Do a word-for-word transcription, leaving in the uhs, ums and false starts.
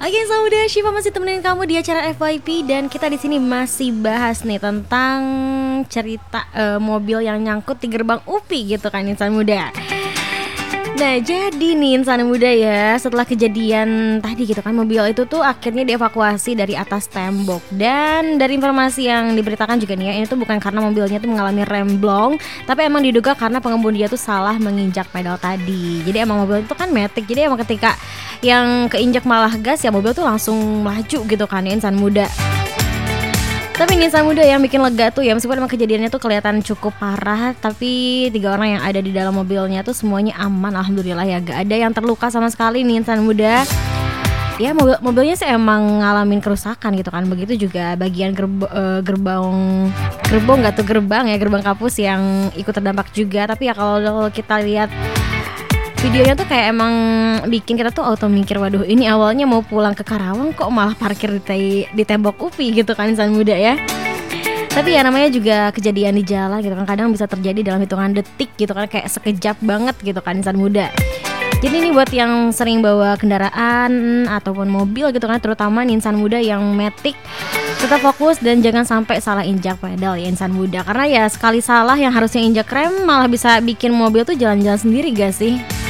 Oke, so udah Syifa masih temenin kamu di acara F Y P dan kita di sini masih bahas nih tentang cerita uh, mobil yang nyangkut di gerbang U P I gitu kan insan muda. Nah jadi nih insan muda ya, setelah kejadian tadi gitu kan, mobil itu tuh akhirnya dievakuasi dari atas tembok. Dan dari informasi yang diberitakan juga nih ya, ini tuh bukan karena mobilnya tuh mengalami remblong, tapi emang diduga karena pengemudi tuh salah menginjak pedal tadi. Jadi emang mobil itu kan matic, jadi emang ketika yang keinjak malah gas ya mobil tuh langsung melaju gitu kan ya insan muda. Tapi ini insan muda yang bikin lega tuh ya, meskipun emang kejadiannya tuh kelihatan cukup parah, tapi tiga orang yang ada di dalam mobilnya tuh semuanya aman, alhamdulillah ya, gak ada yang terluka sama sekali nih insan muda. Ya mobil mobilnya sih emang ngalamin kerusakan gitu kan, begitu juga bagian gerb, uh, gerbang gerbong nggak tuh gerbang ya gerbang kapus yang ikut terdampak juga. Tapi ya kalau kita lihat videonya tuh kayak emang bikin kita tuh auto mikir, waduh ini awalnya mau pulang ke Karawang kok malah parkir di, te- di tembok U P I gitu kan insan muda ya. Tapi ya namanya juga kejadian di jalan gitu kan, kadang bisa terjadi dalam hitungan detik gitu kan, kayak sekejap banget gitu kan insan muda. Jadi ini buat yang sering bawa kendaraan ataupun mobil gitu kan, terutama nih insan muda yang matic, tetap fokus dan jangan sampai salah injak pedal ya insan muda. Karena ya sekali salah yang harusnya injak rem malah bisa bikin mobil tuh jalan-jalan sendiri gak sih?